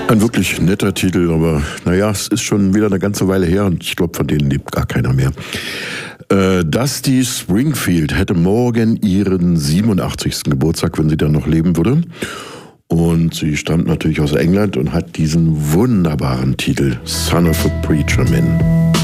Ein wirklich netter Titel, aber naja, es ist schon wieder eine ganze Weile her und ich glaube, von denen lebt gar keiner mehr. Dusty Springfield hätte morgen ihren 87. Geburtstag, wenn sie dann noch leben würde. Und sie stammt natürlich aus England und hat diesen wunderbaren Titel Son of a Preacher Man.